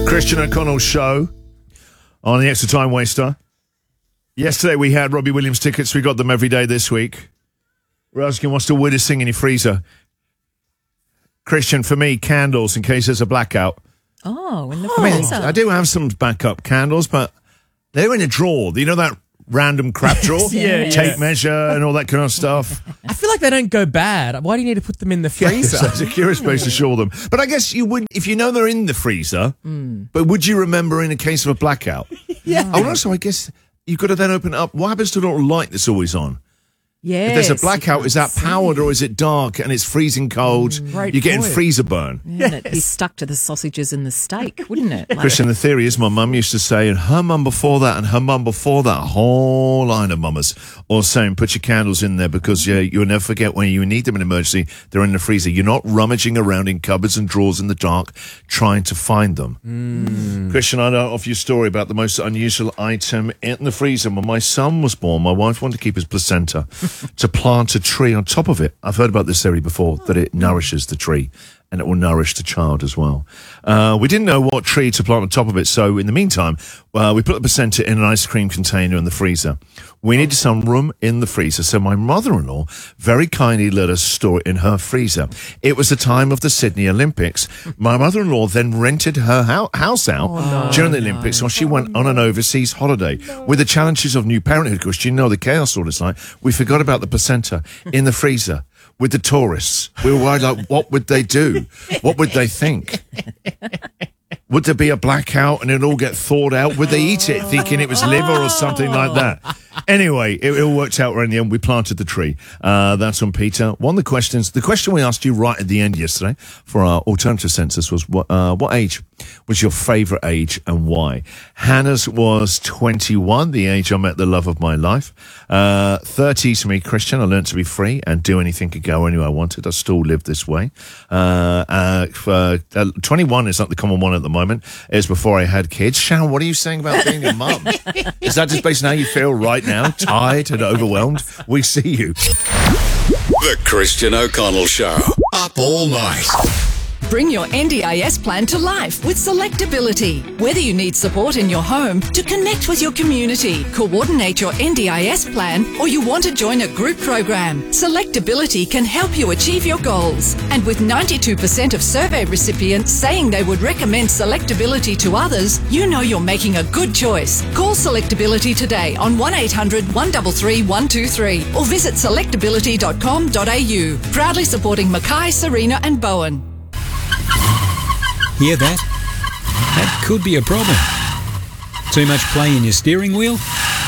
Christian O'Connell show on the Extra Time Waster. Yesterday we had Robbie Williams tickets. We got them every day this week. We're asking what's the weirdest thing in your freezer. Christian, for me, candles in case there's a blackout. Oh, in the freezer. I do have some backup candles, but they're in a drawer. You know that random crap drawer? Tape measure and all that kind of stuff. I feel like they don't go bad. Why do you need to put them in the freezer? It's a curious place to store them. But I guess you would, if you know they're in the freezer, but would you remember in a case of a blackout? Yeah. Oh, also, I guess you've got to then open it up. What happens to the little light that's always on? Yes. If there's a blackout, is that powered or is it dark and it's freezing cold? Great You're getting point. freezer burn. Yeah, it'd be stuck to the sausages and the steak, wouldn't it? Like, Christian, the theory is my mum used to say, and her mum before that, and her mum before that, a whole line of mamas all saying, put your candles in there because you'll never forget when you need them in emergency. They're in the freezer. You're not rummaging around in cupboards and drawers in the dark trying to find them. Christian, I know off your story about the most unusual item in the freezer. When my son was born, my wife wanted to keep his placenta to plant a tree on top of it. I've heard about this theory before, that it nourishes the tree and it will nourish the child as well. We didn't know what tree to plant on top of it, so in the meantime, we put the placenta in an ice cream container in the freezer. We needed some room in the freezer, so my mother-in-law very kindly let us store it in her freezer. It was the time of the Sydney Olympics. My mother-in-law then rented her house out during the Olympics while she went on an overseas holiday. With the challenges of new parenthood, because you know the chaos all it's like, we forgot about the placenta in the freezer. With the tourists, we were worried, like, what would they do? What would they think? Would there be a blackout and it'd all get thawed out? Would they eat it thinking it was liver or something like that? Anyway, it all worked out right in the end. We planted the tree. That's on Peter. One of the questions, the question we asked you right at the end yesterday for our alternative census was what age was your favourite age and why? Hannah's was 21, the age I met the love of my life. 30 to me, Christian. I learned to be free and do anything, could go anywhere I wanted. I still live this way. 21 is not the common one at the moment. It was before I had kids. Sharon, what are you saying about being a mum? Is that just based on how you feel right now? Tired and overwhelmed? We see you. The Christian O'Connell Show. Up all night. Bring your NDIS plan to life with Selectability. Whether you need support in your home to connect with your community, coordinate your NDIS plan, or you want to join a group program, Selectability can help you achieve your goals. And with 92% of survey recipients saying they would recommend Selectability to others, you know you're making a good choice. Call Selectability today on 1800 133 123 or visit selectability.com.au. Proudly supporting Mackay, Serena and Bowen. Hear that? That could be a problem. Too much play in your steering wheel?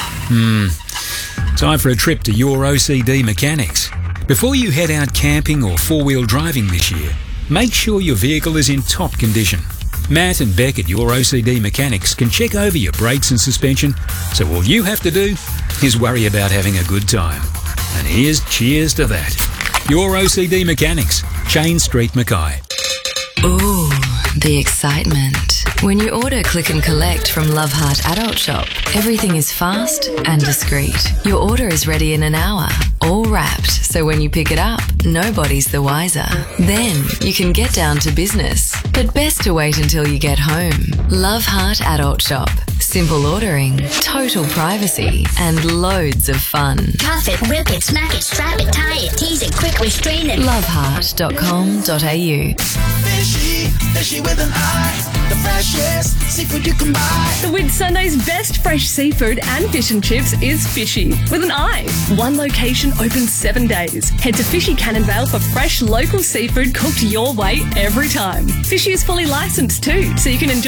Time for a trip to Your OCD Mechanics. Before you head out camping or four-wheel driving this year, make sure your vehicle is in top condition. Matt and Beck at Your OCD Mechanics can check over your brakes and suspension, so all you have to do is worry about having a good time. And here's cheers to that. Your OCD Mechanics, Chain Street, Mackay. Ooh, the excitement. When you order Click and Collect from Love Heart Adult Shop, everything is fast and discreet. Your order is ready in an hour, all wrapped, so when you pick it up, nobody's the wiser. Then you can get down to business, but best to wait until you get home. Love Heart Adult Shop. Simple ordering, total privacy, and loads of fun. Cuff it, rip it, smack it, strap it, tie it, tease it, quick restrain it. Loveheart.com.au. Fishy with an eye, the freshest seafood you can buy. The Whitsunday's best fresh seafood and fish and chips is Fishy with an eye. One location open 7 days. Head to Fishy Cannonvale for fresh local seafood cooked your way every time. Fishy is fully licensed too, so you can enjoy